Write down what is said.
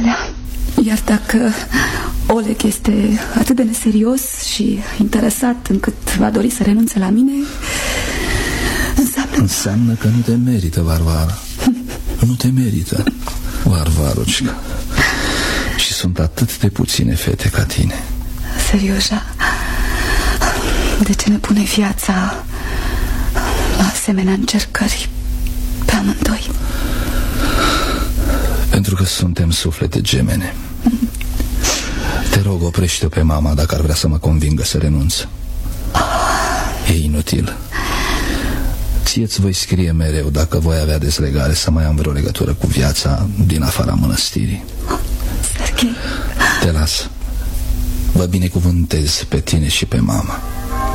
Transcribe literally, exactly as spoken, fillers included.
calea. Iar dacă Oleg este atât de neserios și interesat încât va dori să renunțe la mine, înseamnă... Înseamnă că nu te merită, Varvara. Nu te merită, Varvarușca. Și sunt atât de puține fete ca tine. Serioja, de ce ne pune viața la asemenea încercări pe amândoi? Pentru că suntem suflete gemene. Te rog, oprește-o pe mama dacă ar vrea să mă convingă să renunț. E inutil. Ție-ți voi scrie mereu dacă voi avea dezlegare să mai am vreo legătură cu viața din afara mănăstirii. Serghei, te las. Vă binecuvântez pe tine și pe mama.